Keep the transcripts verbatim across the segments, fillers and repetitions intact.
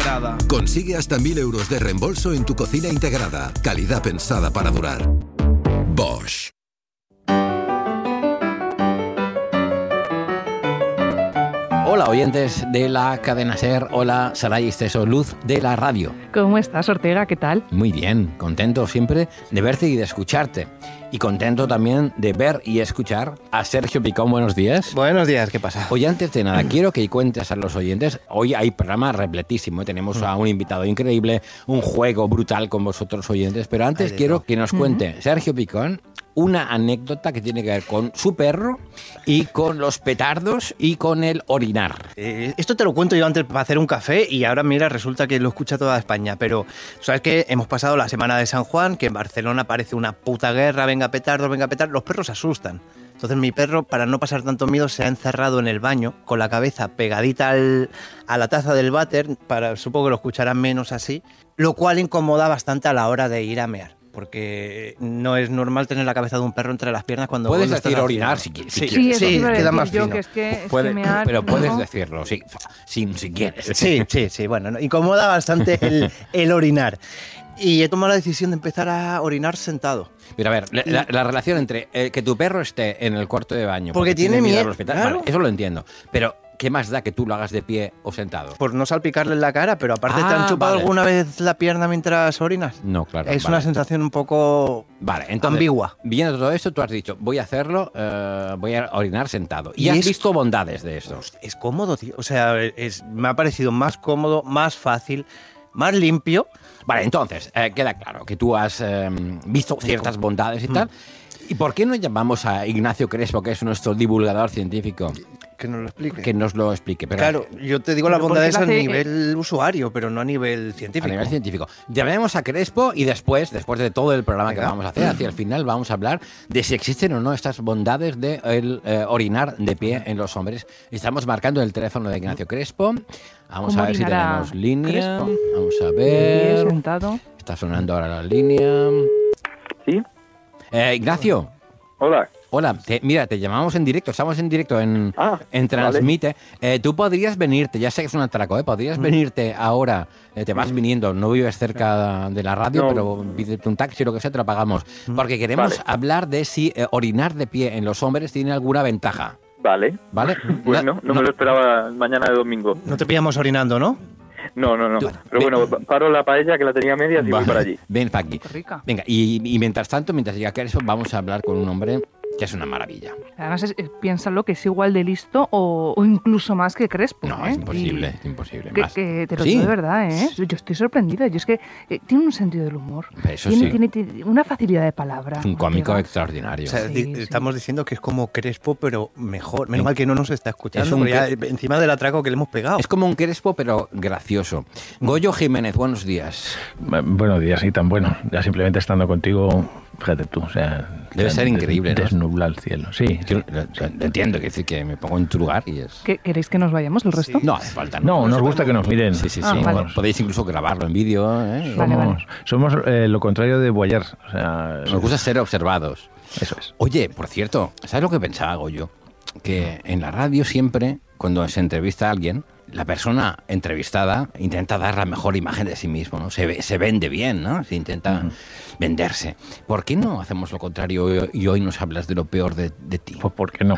integrada. Consigue hasta mil euros de reembolso en tu cocina integrada. Calidad pensada para durar. Bosch. Hola oyentes de la cadena SER, hola Saray Esteso, luz de la radio. ¿Cómo estás, Ortega? ¿Qué tal? Muy bien, contento siempre de verte y de escucharte. Y contento también de ver y escuchar a Sergio Picón. Buenos días. Buenos días, ¿qué pasa? Oye, antes de nada, quiero que cuentes a los oyentes, hoy hay programa repletísimo, tenemos a un invitado increíble, un juego brutal con vosotros oyentes, pero antes quiero todo. que nos cuente uh-huh. Sergio Picón una anécdota que tiene que ver con su perro y con los petardos y con el orinar. Eh, esto te lo cuento yo antes para hacer un café y ahora mira, resulta que lo escucha toda España, pero ¿sabes qué? Hemos pasado la semana de San Juan, que en Barcelona parece una puta guerra, venga petardos, venga petardos, los perros se asustan. Entonces mi perro, para no pasar tanto miedo, se ha encerrado en el baño con la cabeza pegadita al, a la taza del váter, para, supongo que lo escucharán menos así, lo cual incomoda bastante a la hora de ir a mear. Porque no es normal tener la cabeza de un perro entre las piernas cuando... Puedes cuando decir orinar si quieres. Sí, sí, sí, sí queda más yo fino. Que es que, es Puede, que mear, pero puedes ¿no? decirlo, sí, si, si quieres. Sí, sí, sí, bueno, no, incomoda bastante el, el orinar. Y he tomado la decisión de empezar a orinar sentado. Pero a ver, la, la relación entre eh, que tu perro esté en el cuarto de baño... Porque, porque tiene miedo, miedo claro. Vale, eso lo entiendo, pero... ¿Qué más da que tú lo hagas de pie o sentado? Por no salpicarle en la cara, pero aparte, ah, ¿te han chupado vale. alguna vez la pierna mientras orinas? No, claro. Es vale. una sensación un poco vale, entonces, ambigua. Viendo todo esto, tú has dicho, voy a hacerlo, uh, voy a orinar sentado. Y, y has es, visto bondades de esto. Es cómodo, tío. O sea, es, me ha parecido más cómodo, más fácil, más limpio. Vale, entonces, eh, queda claro que tú has eh, visto ciertas bondades y tal. Mm. ¿Y por qué no llamamos a Ignacio Crespo, que es nuestro divulgador científico? Que nos lo explique. Que nos lo explique. Pero claro, yo te digo las bondades a nivel usuario, pero no a nivel científico. A nivel científico. Llamemos a Crespo y después, después de todo el programa Venga. que vamos a hacer, hacia el final vamos a hablar de si existen o no estas bondades de el, eh, orinar de pie en los hombres. Estamos marcando el teléfono de Ignacio Crespo. Vamos a ver si tenemos línea. Crespo? Vamos a ver. Sentado. Está sonando ahora la línea. ¿Sí? Eh, Ignacio. Hola. Hola, te, mira, te llamamos en directo, estamos en directo en, ah, en Transmite. Vale. Eh, tú podrías venirte, ya sé que es un atraco, ¿eh? Podrías mm. venirte ahora, eh, te vas viniendo, no vives cerca de la radio, no. pero pídete un taxi o lo que sea, te lo pagamos. Porque queremos vale. hablar de si eh, orinar de pie en los hombres tiene alguna ventaja. Vale. ¿Vale? Pues no, no, no me lo esperaba mañana de domingo. No te pillamos orinando, ¿no? No, no, no. Tú, Pero ven, bueno, paro la paella que la tenía media y vale, voy para allí. Ven para aquí. Rica. Venga, y, y mientras tanto, mientras llega Crespo, vamos a hablar con un hombre que es una maravilla. Además, es, es, piénsalo que es igual de listo o, o incluso más que Crespo. No, ¿eh? es imposible, es imposible. Que, más. que te lo ¿Sí? digo de verdad, ¿eh? Yo estoy sorprendida. Yo es que eh, tiene un sentido del humor. Eso tiene, sí. tiene, tiene una facilidad de palabra. Es un cómico extraordinario. O sea, sí, di- sí. estamos diciendo que es como Crespo, pero mejor. Menos mal que no nos está escuchando, Es un porque ya, cre- encima del atraco que le hemos pegado. Es como un Crespo, pero gracioso. Goyo Jiménez, buenos días. Buenos días, y tan bueno. Ya simplemente estando contigo, fíjate tú, o sea... Debe ser increíble, ¿no? Desnubla el cielo, sí. Yo lo, lo entiendo, que decir que me pongo en tu lugar y es... ¿Qué, ¿Queréis que nos vayamos el resto? Sí. No hace falta. No, nos gusta que nos miren. Sí, sí, sí. Ah, vale. Bueno, podéis incluso grabarlo en vídeo. ¿eh? Vale, Somos, vale. somos eh, lo contrario de Boyer. O sea, Nos gusta ser observados. Eso es. Oye, por cierto, ¿sabes lo que pensaba, Goyo? Que en la radio siempre, cuando se entrevista a alguien, la persona entrevistada intenta dar la mejor imagen de sí mismo, ¿no? Se, ve, se vende bien, ¿no? Se intenta uh-huh. venderse. ¿Por qué no hacemos lo contrario y hoy nos hablas de lo peor de, de ti? Pues ¿por qué no?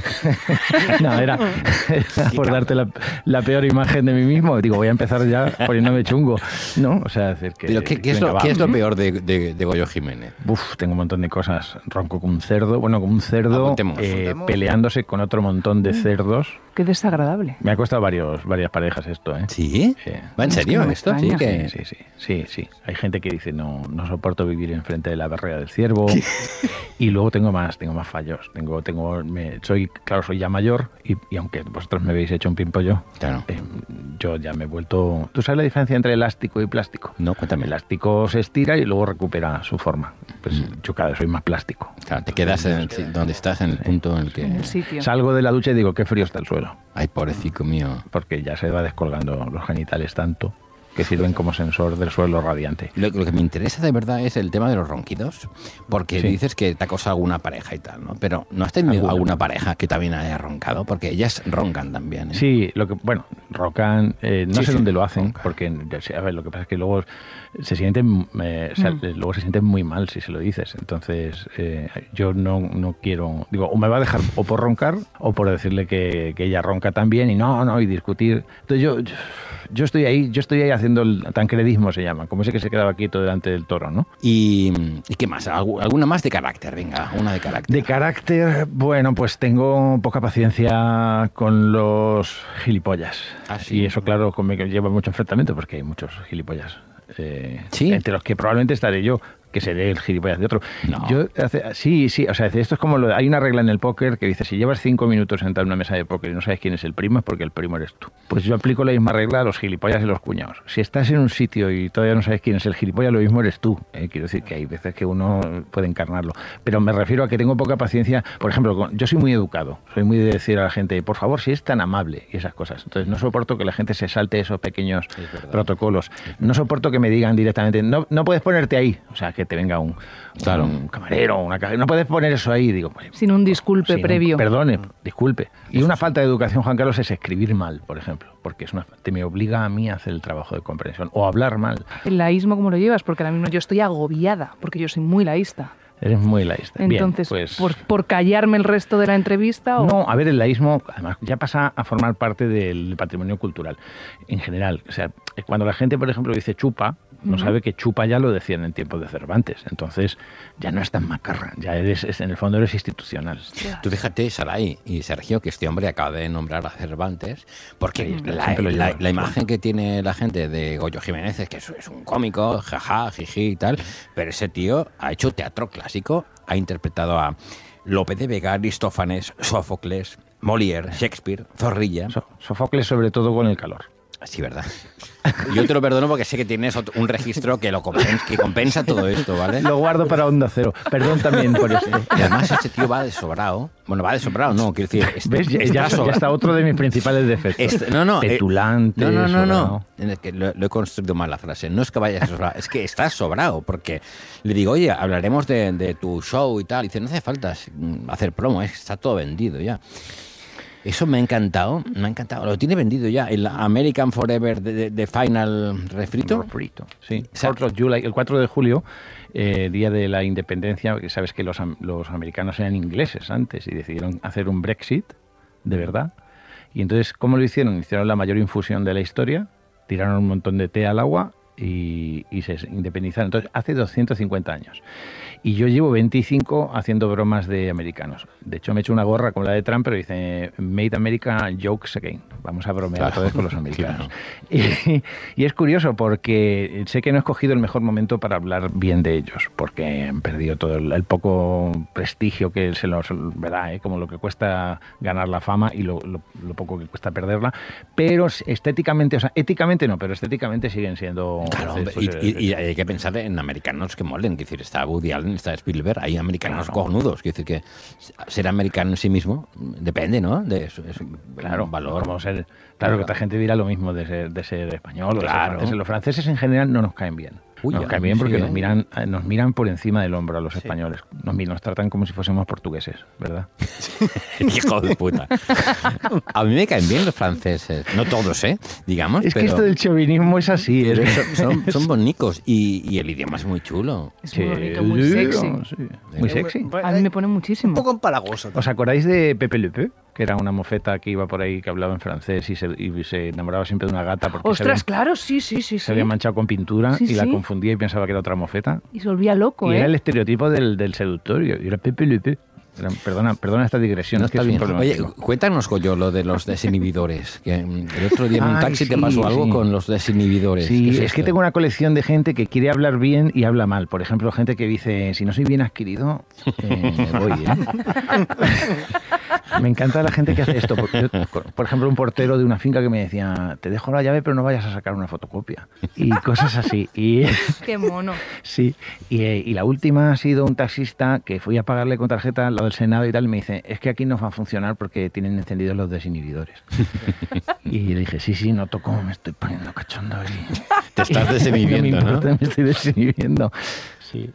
no, era, era por darte la, la peor imagen de mí mismo. Digo, voy a empezar ya poniéndome chungo, ¿no? O sea, decir que... ¿Pero qué, qué, es, venga, lo, ¿qué es lo peor de, de, de Goyo Jiménez? Uf, tengo un montón de cosas. Ronco como un cerdo, bueno, como un cerdo Apuntemos, eh, apuntemos. peleándose con otro montón de cerdos. Qué desagradable. Me ha costado varios, varias parejas esto, ¿eh? ¿Sí? Sí. ¿Va en serio Es que me esto? Sí, extraña. que... Sí, sí, sí, sí. Hay gente que dice, no, no soporto vivir enfrente de la barrera del ciervo. Y luego tengo más, tengo más fallos. Tengo, tengo, me, soy, claro, soy ya mayor y, y aunque vosotros me habéis hecho un pimpollo, Claro. eh, yo ya me he vuelto... ¿Tú sabes la diferencia entre elástico y plástico? No, cuéntame. El elástico se estira y luego recupera su forma. Pues Mm. yo cada vez soy más plástico. Claro, te quedas en el, si- donde estás, en el punto en el que... En el sitio. Salgo de la ducha y digo, qué frío está el suelo. Ay, pobrecito mío. Porque ya se va descolgando los genitales tanto. que sirven como sensor del suelo radiante. Lo, lo que me interesa de verdad es el tema de los ronquidos, porque Sí. dices que te acosa alguna pareja y tal, ¿no? Pero ¿no has tenido Alguna. alguna pareja que también haya roncado? Porque ellas roncan también, ¿eh? Sí, lo que, bueno, roncan, eh, no Sí, sé sí, dónde lo hacen, roncan. porque, a ver, lo que pasa es que luego se sienten, eh, o sea, Mm. luego se sienten muy mal si se lo dices. Entonces, eh, yo no, no quiero, digo, o me va a dejar o por roncar o por decirle que, que ella ronca también y no, no, y discutir. Entonces yo, yo, yo estoy ahí, yo estoy ahí haciendo el tancredismo, se llama, como ese que se quedaba quieto delante del toro, ¿no? ¿Y, ¿y qué más? ¿Algu- ¿Alguna más de carácter? Venga, una de carácter. De carácter, bueno, pues tengo poca paciencia con los gilipollas. Ah, sí. Y eso, claro, conmigo lleva mucho enfrentamiento porque hay muchos gilipollas. Eh, ¿Sí? Entre los que probablemente estaré yo, que seré el gilipollas de otro. No. Yo hace- sí, sí, o sea, esto es como lo, hay una regla en el póker que dice, si llevas cinco minutos sentado en una mesa de póker y no sabes quién es el primo, es porque el primo eres tú. Pues yo aplico la misma regla a los gilipollas y los cuñados. Si estás en un sitio y todavía no sabes quién es el gilipollas, lo mismo eres tú. ¿eh? Quiero decir que hay veces que uno puede encarnarlo. Pero me refiero a que tengo poca paciencia. Por ejemplo, con- yo soy muy educado. Soy muy de decir a la gente, por favor, si es tan amable y esas cosas. Entonces no soporto que la gente se salte esos pequeños Es verdad. protocolos. No soporto que me digan directamente, no, no puedes ponerte ahí. O sea, que te venga un, Claro. un camarero, una caja. No puedes poner eso ahí. Digo, pues, Sin un disculpe sin un- previo. perdone, disculpe. Y una falta de educación, Juan Carlos, es escribir mal, por ejemplo. Porque es una, te me obliga a mí a hacer el trabajo de comprensión. O hablar mal. ¿El laísmo cómo lo llevas? Porque ahora mismo yo estoy agobiada, porque yo soy muy laísta. Eres muy laísta. Bien, Entonces, pues, por, por callarme el resto de la entrevista o... No, a ver, el laísmo además ya pasa a formar parte del patrimonio cultural en general. O sea, cuando la gente, por ejemplo, dice chupa, no Ujú. sabe que chupa ya lo decían en tiempos de Cervantes. Entonces ya no es tan macarra, ya eres, es- en el fondo eres institucional. Tú fíjate, Saray y Sergio, que este hombre acaba de nombrar a Cervantes, porque Sí, la, siempre lo la- lleva. la imagen que tiene la gente de Goyo Jiménez es que es, es un cómico, jaja, jiji y tal, pero ese tío ha hecho teatro clásico, ha interpretado a Lope de Vega, Aristófanes, Sófocles, Molière, Shakespeare, Zorrilla. So- Sofocles sobre todo con el calor. Sí, ¿verdad? Yo te lo perdono porque sé que tienes otro- un registro que lo compensa, que compensa todo esto, ¿vale? Lo guardo para Onda Cero. Perdón también por esto. Y además ese tío va de sobrado. Bueno, va de sobrado, no, quiero decir... es- ¿Ves? Ya, está ya- ya sobrado. está otro de mis principales defectos. Este- no, no, eh, Petulante, no, no, no, no. sobrado. En el que lo, lo he construido mal la frase. No es que vayas sobrado, es que estás sobrado. Porque le digo, oye, hablaremos de, de tu show y tal. Y dice, no hace falta mm, hacer promo, es que está todo vendido ya. Eso me ha encantado, me ha encantado. Lo tiene vendido ya. El American Forever de, de- de Final Refrito. Refrito, sí. O sea, Fourth of July, el cuatro de julio, eh, día de la independencia, que sabes que los, am- los americanos eran ingleses antes y decidieron hacer un Brexit, de verdad. Y entonces, ¿cómo lo hicieron? Hicieron la mayor infusión de la historia, tiraron un montón de té al agua y, y se independizaron. Entonces, hace doscientos cincuenta años. Y yo llevo veinticinco haciendo bromas de americanos. De hecho, me he hecho una gorra como la de Trump, pero dice Made America Jokes Again. Vamos a bromear Claro, otra vez con los americanos. claro. Y, y es curioso porque sé que no he escogido el mejor momento para hablar bien de ellos, porque han perdido todo el, el poco prestigio que se los verá, ¿eh? Como lo que cuesta ganar la fama y lo, lo- lo poco que cuesta perderla. Pero estéticamente, o sea, éticamente no, pero estéticamente siguen siendo... Claro, hombre, pues, y, eh, y- y hay que pensar en americanos que molen. Quiero decir, está Woody Allen, está Spielberg, hay americanos Claro. cojonudos. Quiero decir que ser americano en sí mismo depende, ¿no? De eso, es un Claro, valor. como ser, claro, que otra gente dirá lo mismo de ser, de ser español o de ser Claro. francés. Los franceses en general no nos caen bien. Uy, nos ya, caen bien porque sí, nos ¿eh? miran, eh, nos miran por encima del hombro a los Sí. españoles. Nos, mi- nos tratan como si fuésemos portugueses, ¿verdad? Hijo de puta. A mí me caen bien los franceses. No todos, ¿eh? Digamos. Es que pero- esto del chauvinismo es así. pero es- son, son, son bonicos y, y el idioma es muy chulo. Es muy bonito, muy sexy. sí, muy sexy. A mí me pone muchísimo. Un poco empalagoso. ¿Os acordáis de Pepe Le Pew? Que era una mofeta que iba por ahí, que hablaba en francés y se, y se enamoraba siempre de una gata porque se Ostras, había, claro, sí, sí, sí. se sí. había manchado con pintura Sí, y la sí. confundía y pensaba que era otra mofeta. Y se volvía loco, Y ¿eh? era el estereotipo del, del seductorio. Y era Pepe Le Pew. Era- perdona, perdona esta digresión, No es que está es un bien. problema. Oye, tengo. cuéntanos, Goyo, lo de los desinhibidores. Que mm, el otro día en un Ay, taxi te sí, pasó algo sí. con los desinhibidores. Sí, ¿Qué es, es que esto? tengo una colección de gente que quiere hablar bien y habla mal. Por ejemplo, gente que dice, si no soy bien adquirido, eh, me voy, ¿eh? Me encanta la gente que hace esto. Porque yo, por ejemplo, un portero de una finca que me decía, te dejo la llave, pero no vayas a sacar una fotocopia. Y cosas así. Y, Qué mono. sí. Y, y la última ha sido un taxista que fui a pagarle con tarjeta lo del Senado y tal, y me dice, es que aquí no va a funcionar porque tienen encendidos los desinhibidores. Y le dije, sí, sí, noto cómo me estoy poniendo cachondo. Y, Te estás desinhibiendo, no me ¿no? importa, me estoy desinhibiendo. Sí.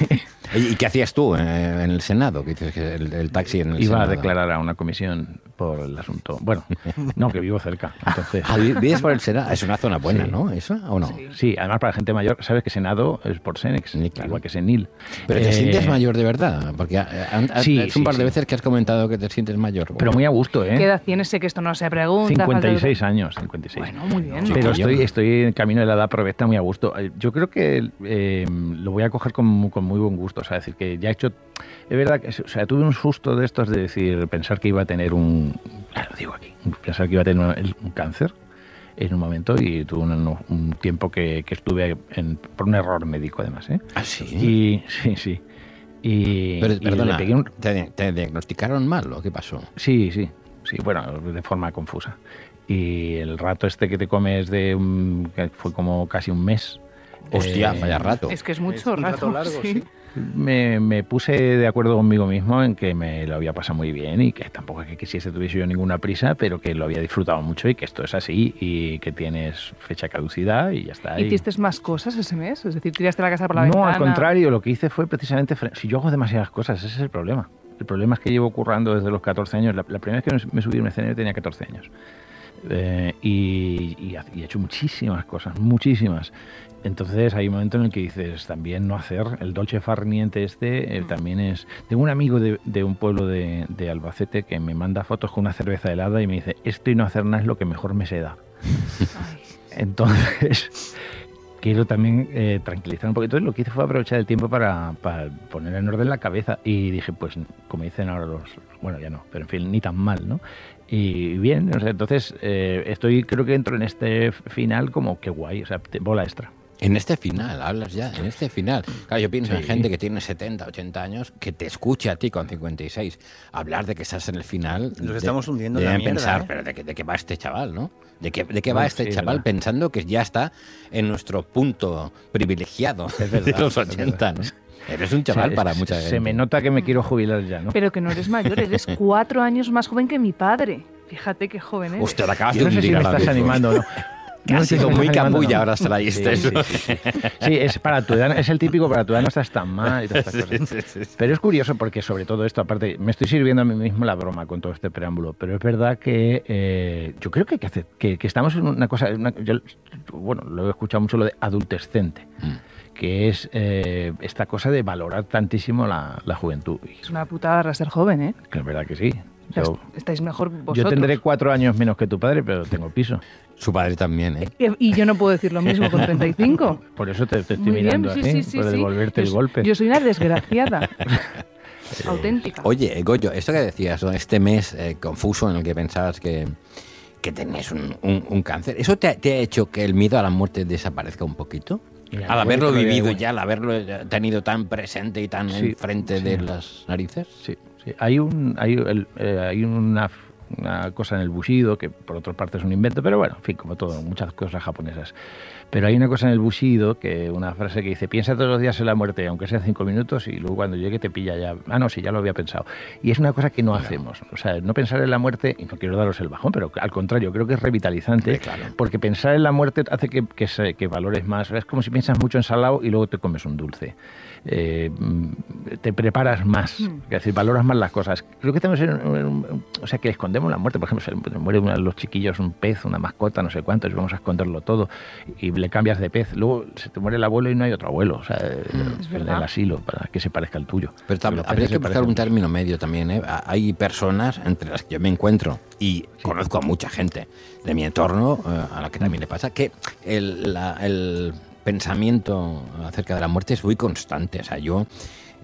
¿Y qué hacías tú eh, en el Senado? ¿Qué dices que el, el taxi en el Iba Senado? a declarar a una comisión por el asunto. Bueno, no, que vivo cerca. Entonces, Ah, ¿vives por el Senado? Es una zona buena, Sí. ¿no? ¿Eso o no? Sí. sí, además para la gente mayor, sabes que Senado es por Senex, Sí, claro. igual que Senil. Pero te Eh, sientes mayor de verdad, porque eh, han- han- Sí, es un sí, par de sí. veces que has comentado que te sientes mayor. Pero muy a gusto, ¿eh? ¿Qué edad tienes? Sé que esto no se pregunta. cincuenta y falta de- seis años, cincuenta y seis. Bueno, muy bien. Sí, Pero que yo- estoy, estoy en camino de la edad provecta muy a gusto. Eh, Yo creo que eh, lo voy a coger con, mu- con muy buen gusto. O sea, decir que ya he hecho... Es verdad que o sea, tuve un susto de estos de decir, pensar que iba a tener un... ah, lo digo aquí. Pensar que iba a tener un, un cáncer en un momento y tuve un, un tiempo que, que estuve en, por un error médico además, ¿eh? ¿Ah, sí? Y sí, sí. Y, Pero, y perdona, le pegué un- ¿te, te diagnosticaron mal o qué pasó? Sí, sí, sí, bueno, de forma confusa. Y el rato este que te comes de un, que fue como casi un mes. Hostia, eh, vaya rato. Es que es mucho un rato rato. largo, sí. sí. Me, me puse de acuerdo conmigo mismo en que me lo había pasado muy bien y que tampoco es que quisiese tuviese yo ninguna prisa, pero que lo había disfrutado mucho y que esto es así y que tienes fecha caducidad y ya está. ¿Y hiciste más cosas ese mes? Es decir, tiraste la casa por la No, ventana. al contrario, lo que hice fue precisamente... fre- Si yo hago demasiadas cosas, ese es el problema. El problema es que llevo currando desde los catorce años. La, la primera vez que me subí a un escenario tenía catorce años. Eh, y, y, y he hecho muchísimas cosas, muchísimas. Entonces hay un momento en el que dices, también no hacer, el dolce far niente este, eh, también es... Tengo un amigo de, de un pueblo de, de Albacete que me manda fotos con una cerveza helada y me dice, esto y no hacer nada es lo que mejor me se da. Entonces, quiero también eh, tranquilizar un poquito. Entonces lo que hice fue aprovechar el tiempo para, para poner en orden la cabeza y dije, pues, como dicen ahora los... Bueno, ya no, pero en fin, ni tan mal, ¿no? Y bien, o sea, entonces eh, estoy, creo que entro en este final como que guay, o sea, te- bola extra. En este final, hablas ya, en este final. Claro, yo pienso en Sí. gente que tiene setenta, ochenta años, que te escuche a ti con cincuenta y seis hablar de que estás en el final. Nos de- estamos hundiendo en la deben mierda, pensar, ¿eh? pero ¿de qué, de qué va este chaval, no? ¿De qué, de qué va Bueno, este sí, chaval verdad. pensando que ya está en nuestro punto privilegiado Es verdad, de los es ochenta, verdad. ¿no? Eres un chaval O sea, para es- mucha gente. Se me nota que me quiero jubilar ya, ¿no? Pero que no eres mayor, eres cuatro años más joven que mi padre. Fíjate qué joven eres. Usted acabas Yo de no sé si hundir me ahora estás mismo. animando o no. Que No ha sé si sido me muy estás animando, capulla ¿no? ahora hasta la Sí, viste. sí, sí, sí. Sí, es para tu edad, es el típico para tu edad no estás tan mal y todas estas cosas. Sí, sí, sí. Pero es curioso porque sobre todo esto, aparte, me estoy sirviendo a mí mismo la broma con todo este preámbulo, pero es verdad que eh, yo creo que, hay que, hacer, que, que estamos en una cosa, una- yo, bueno, lo he escuchado mucho lo de adultescente, Mm. que es eh, esta cosa de valorar tantísimo la, la juventud. Y Es una putada para ser joven, ¿eh? que es verdad que sí. O sea, Yo, est- estáis mejor vosotros. yo tendré cuatro años menos que tu padre, pero tengo piso. Su padre también, ¿eh? Y y yo no puedo decir lo mismo con treinta y cinco. Por eso te, te estoy Muy bien, mirando sí, así, sí, sí, por sí. devolverte Yo el s- golpe. Yo soy una desgraciada. Auténtica. Oye, Goyo, esto que decías, ¿no? Este mes eh, confuso en el que pensabas que, que tenías un, un- un cáncer, ¿eso te, ha- te ha hecho que el miedo a la muerte desaparezca un poquito? Mira, Al haberlo creo que- vivido ya, al haberlo tenido tan presente y tan Sí, enfrente sí. de las narices. Sí, sí. Hay, un, hay, el- eh, hay una, una cosa en el bushido que por otra parte es un invento, pero bueno, en fin, como todo, muchas cosas japonesas. Pero hay una cosa en el bushido, que una frase que dice, piensa todos los días en la muerte, aunque sea cinco minutos, y luego cuando llegue te pilla ya. Ah, no, sí, ya lo había pensado. Y es una cosa que no hacemos. O sea, no pensar en la muerte, y no quiero daros el bajón, pero al contrario, creo que es revitalizante, Sí, claro. porque pensar en la muerte hace que, que, se- que valores más. Es como si piensas mucho en salado y luego te comes un dulce. Eh, mm, te preparas más, Mm. es decir, valoras más las cosas. Creo que estamos en un, en un- o sea, que escondemos la muerte. Por ejemplo, se muere uno de los chiquillos, un pez, una mascota, no sé cuántos, y vamos a esconderlo todo, y le cambias de pez. Luego se te muere el abuelo y no hay otro abuelo, o sea, Es en verdad. el asilo, para que se parezca al tuyo. Pero tam- los habría peces que se buscar parecen un mucho. término medio también, ¿eh? A- Hay personas entre las que yo me encuentro y conozco a mucha gente de mi entorno, eh, a la que también le pasa, que el, la- el pensamiento acerca de la muerte es muy constante. O sea, yo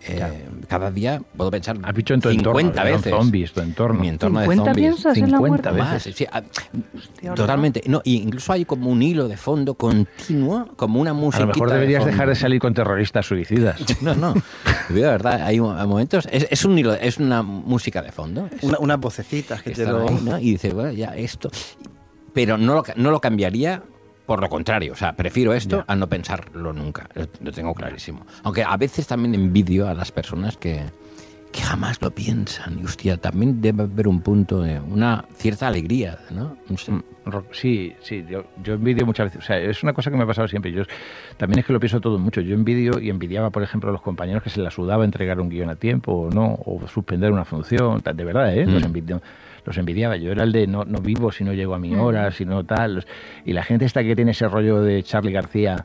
Eh, Claro. Cada día puedo pensar Has dicho en tu cincuenta entorno, veces. ¿no? Zombies, tu entorno. Mi entorno de ¿cincuenta zombies. piensas en la cincuenta muerte? Más, veces. sí, ah, Hostia, totalmente. No, y incluso hay como un hilo de fondo continuo, como una A musiquita. lo mejor de deberías fondo. dejar de salir con terroristas suicidas. No, no. De verdad, hay mo- momentos. Es, es un hilo, es una música de fondo. Es- Una- unas vocecitas que que te están lo... ahí, ¿no? Y dices, bueno, ya esto. Pero no lo, ca- no lo cambiaría por lo contrario. O sea, prefiero esto Ya. a no pensarlo nunca. Lo, lo tengo clarísimo. Aunque a veces también envidio a las personas que, que jamás lo piensan. Y hostia, también debe haber un punto de una cierta alegría, ¿no? No sé. Mm, ro- Sí, sí, yo, yo envidio muchas veces, o sea, es una cosa que me ha pasado siempre, yo también es que lo pienso todo mucho, yo envidio y envidiaba, por ejemplo, a los compañeros que se la sudaba entregar un guión a tiempo o no, o suspender una función, tal, de verdad, ¿eh? Mm. Los, envidio- los envidiaba, yo era el de no, no vivo si no llego a mi hora, si no tal, los- y la gente esta que tiene ese rollo de Charly García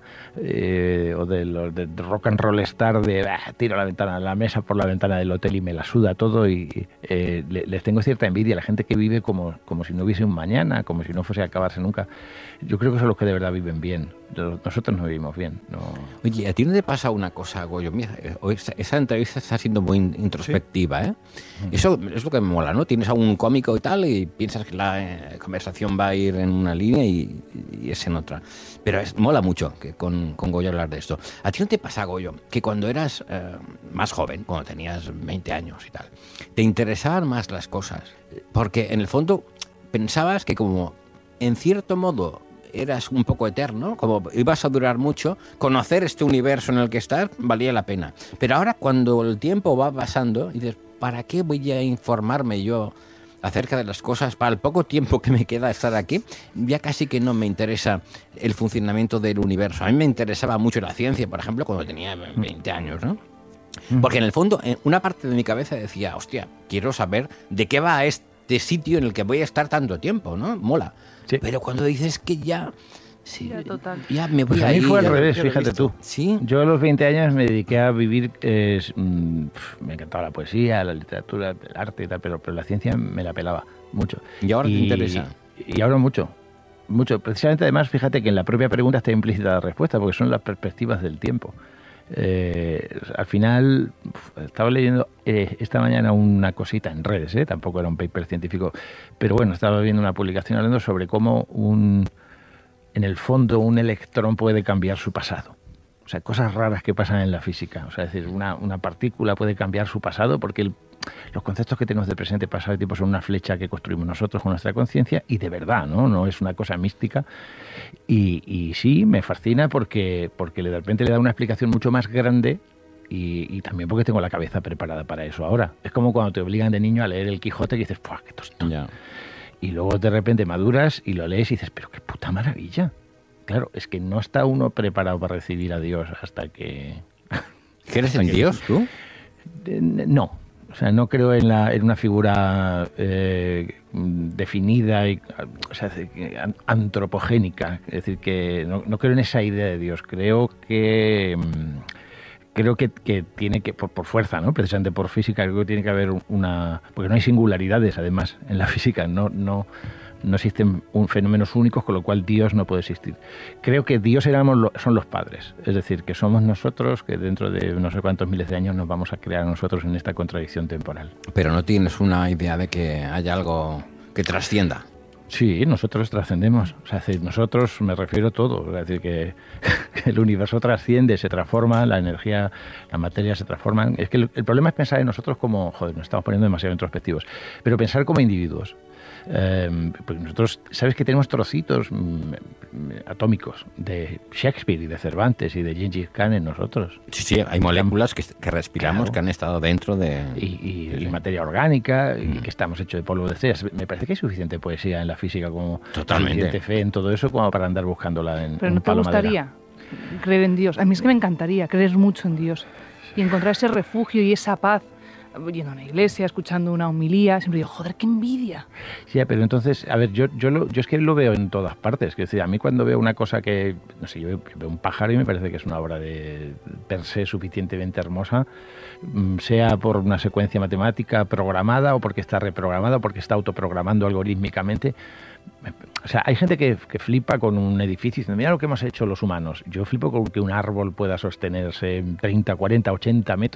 eh, o de los de rock and roll star de "Bah, tiro la ventana, la mesa por la ventana del hotel y me la suda todo y eh, le- les tengo cierta envidia a la gente que vive como, como si no hubiese un mañana, como si no fuese a acabarse nunca. Yo creo que son los que de verdad viven bien. Los- Nosotros no vivimos bien. No. Oye, ¿a ti no te pasa una cosa, Goyo? Mira, eh, hoy esa, esa entrevista está siendo muy in- introspectiva, ¿eh? Eso es lo que me mola, ¿no? Tienes a un cómico y tal y piensas que la eh, conversación va a ir en una línea y, y es en otra. Pero es, mola mucho que con, con Goyo hablar de esto. ¿A ti no te pasa, Goyo, que cuando eras eh, más joven, cuando tenías veinte años y tal, te interesaban más las cosas? Porque en el fondo pensabas que como en cierto modo eras un poco eterno, como ibas a durar mucho, conocer este universo en el que estás valía la pena. Pero ahora cuando el tiempo va pasando, dices, ¿para qué voy a informarme yo acerca de las cosas? Para el poco tiempo que me queda estar aquí, ya casi que no me interesa el funcionamiento del universo. A mí me interesaba mucho la ciencia, por ejemplo, cuando tenía veinte años, ¿no? Porque en el fondo, en una parte de mi cabeza decía, hostia, quiero saber de qué va este sitio en el que voy a estar tanto tiempo, ¿no? Mola. Sí. Pero cuando dices que ya... Sí, Ya, total. ya me voy Pues a a mí ir, fue al ya- revés, ya lo he fíjate visto. tú. Sí. Yo a los veinte años me dediqué a vivir, eh, s- mm, pf, me encantaba la poesía, la literatura, el arte y tal, pero, pero la ciencia me la pelaba mucho. ¿Y ahora te interesa? Y ahora mucho, mucho. Precisamente además, fíjate que en la propia pregunta está implícita la respuesta, porque son las perspectivas del tiempo. Eh, al final, uf, estaba leyendo eh, esta mañana una cosita en redes, ¿eh? Tampoco era un paper científico, pero bueno, estaba viendo una publicación hablando sobre cómo un, en el fondo un electrón puede cambiar su pasado. O sea, cosas raras que pasan en la física. O sea, es decir, una, una partícula puede cambiar su pasado porque el, los conceptos que tenemos de presente, pasado y tiempo son una flecha que construimos nosotros con nuestra conciencia y de verdad, ¿no? No es una cosa mística. Y, y sí, me fascina porque, porque de repente le da una explicación mucho más grande y, y también porque tengo la cabeza preparada para eso ahora. Es como cuando te obligan de niño a leer el Quijote y dices, ¡puah, qué tostón! Ya. Y luego de repente maduras y lo lees y dices, pero qué puta maravilla. Claro, es que no está uno preparado para recibir a Dios hasta que... ¿Crees en Dios, tú? Eh, No, o sea, no creo en, la, en una figura eh, definida, y, o sea, an- antropogénica. Es decir, que no, no creo en esa idea de Dios. Creo que... mm, Creo que, que tiene que, por, por fuerza, ¿no? Precisamente por física, creo que tiene que haber una... Porque no hay singularidades, además, en la física. No, no, no existen un, fenómenos únicos, con lo cual Dios no puede existir. Creo que Dios éramos lo- son los padres. Es decir, que somos nosotros, que dentro de no sé cuántos miles de años nos vamos a crear nosotros en esta contradicción temporal. Pero no tienes una idea de que haya algo que trascienda. Sí, nosotros trascendemos. O sea, es decir, nosotros me refiero a todo. Es decir, que el universo trasciende, se transforma, la energía, la materia se transforman. Es que el, el problema es pensar en nosotros como, joder, nos estamos poniendo demasiado introspectivos, pero pensar como individuos. Eh, porque nosotros, ¿sabes que tenemos trocitos mm, mm, atómicos de Shakespeare y de Cervantes y de Gengis Khan en nosotros? Sí, sí, hay moléculas que, que respiramos Claro. que han estado dentro de... Y, y- Sí, y sí. materia orgánica, y Mm. que estamos hechos de polvo de estrellas. Me parece que hay suficiente poesía en la física, como Totalmente. suficiente fe en todo eso, como para andar buscándola en Pero un ¿no te palo de madera. gustaría creer en Dios? A mí es que me encantaría creer mucho en Dios y encontrar ese refugio y esa paz yendo a una iglesia, escuchando una homilía. Siempre digo, joder, qué envidia. Sí, pero entonces, a ver, yo, yo, lo, yo es que lo veo en todas partes. Es decir, a mí cuando veo una cosa que, no sé, yo veo, yo veo un pájaro y me parece que es una obra de per se suficientemente hermosa, mm, sea por una secuencia matemática programada o porque está reprogramada o porque está autoprogramando algorítmicamente. O sea, hay gente que, que flipa con un edificio y dice, mira lo que hemos hecho los humanos. Yo flipo con que un árbol pueda sostenerse treinta, cuarenta, ochenta metros